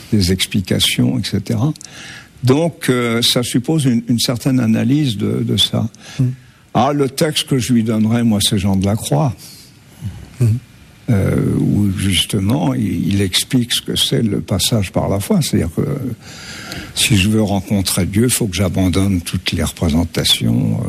des explications, etc. Donc, ça suppose une certaine analyse de ça. Ah, le texte que je lui donnerais, moi, c'est Jean de la Croix. Où justement il explique ce que c'est le passage par la foi. C'est-à-dire que si je veux rencontrer Dieu, il faut que j'abandonne toutes les représentations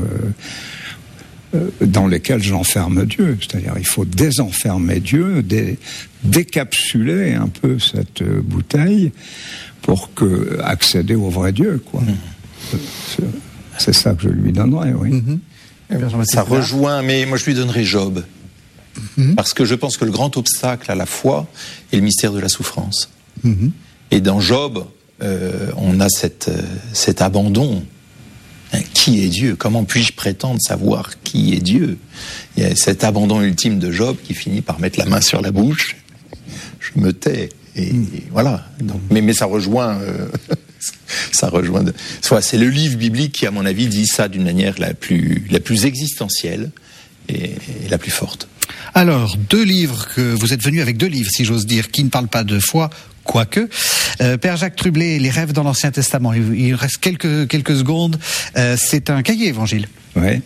dans lesquelles j'enferme Dieu. C'est-à-dire il faut désenfermer Dieu, décapsuler un peu cette bouteille pour accéder au vrai Dieu, quoi. C'est ça que je lui donnerais, oui. Ça rejoint, mais moi je lui donnerais Job. Parce que je pense que le grand obstacle à la foi est le mystère de la souffrance. Et dans Job, on a cet abandon. Qui est Dieu? Comment puis-je prétendre savoir qui est Dieu? Il y a cet abandon ultime de Job qui finit par mettre la main sur la bouche. Je me tais. Et voilà. Donc, mais ça rejoint... c'est le livre biblique qui, à mon avis, dit ça d'une manière la plus existentielle et la plus forte. Alors, vous êtes venu avec 2 livres, si j'ose dire, qui ne parlent pas de foi, quoique. Père Jacques Trublet, Les rêves dans l'Ancien Testament. Il reste quelques secondes. C'est un cahier évangile. Oui.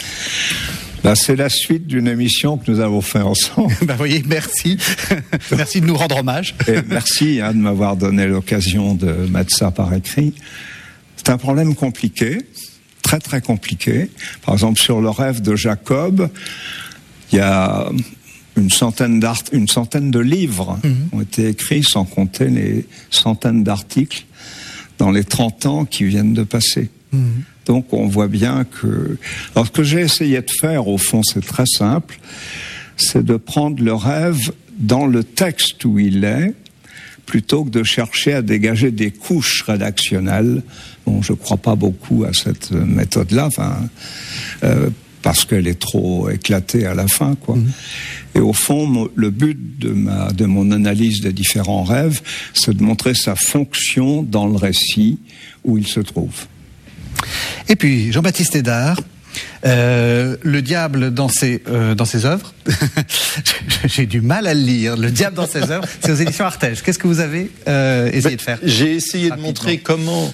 Là, c'est la suite d'une émission que nous avons fait ensemble. Voyez, merci. Merci de nous rendre hommage. Et merci de m'avoir donné l'occasion de mettre ça par écrit. C'est un problème compliqué, très très compliqué. Par exemple, sur le rêve de Jacob, il y a une centaine de livres ont été écrits, sans compter les centaines d'articles dans les 30 ans qui viennent de passer. Donc on voit bien que... Alors ce que j'ai essayé de faire, au fond, c'est très simple, c'est de prendre le rêve dans le texte où il est, plutôt que de chercher à dégager des couches rédactionnelles. Bon, je ne crois pas beaucoup à cette méthode-là, parce qu'elle est trop éclatée à la fin, quoi. Et au fond, le but de mon analyse des différents rêves, c'est de montrer sa fonction dans le récit où il se trouve. Et puis, Jean-Baptiste Hédard, le diable dans ses œuvres. J'ai du mal à le lire. Le diable dans ses œuvres, c'est aux éditions Artege. Qu'est-ce que vous avez essayé de faire? J'ai essayé de montrer comment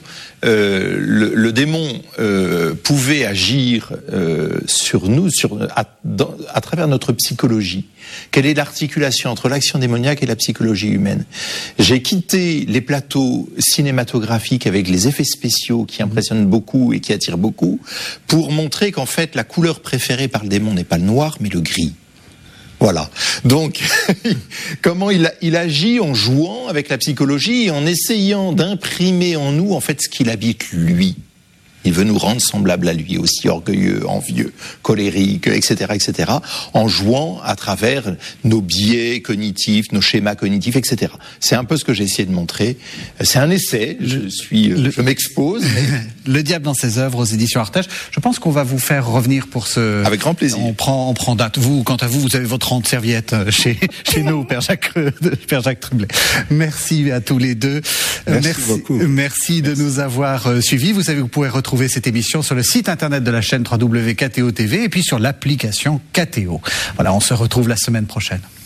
le démon pouvait agir sur nous, à travers notre psychologie. Quelle est l'articulation entre l'action démoniaque et la psychologie humaine? J'ai quitté les plateaux cinématographiques avec les effets spéciaux qui impressionnent beaucoup et qui attirent beaucoup, pour montrer qu'en fait la couleur préférée par le démon n'est pas le noir mais le gris. Voilà. Donc, comment il agit en jouant avec la psychologie et en essayant d'imprimer en nous en fait ce qu'il habite lui. Il veut nous rendre semblables à lui, aussi orgueilleux, envieux, colériques, etc., etc., en jouant à travers nos biais cognitifs, nos schémas cognitifs, etc. C'est un peu ce que j'ai essayé de montrer. C'est un essai, je m'expose. Mais... Le diable dans ses œuvres aux éditions Artege. Je pense qu'on va vous faire revenir pour ce... Avec grand plaisir. On prend date. Quant à vous, vous avez votre rang de serviette chez nous, Père Jacques Trublet. Merci à tous les deux. Merci beaucoup. Merci de nous avoir suivis. Vous savez, vous pouvez retrouver cette émission sur le site internet de la chaîne www.kto TV et puis sur l'application KTO. Voilà, on se retrouve la semaine prochaine.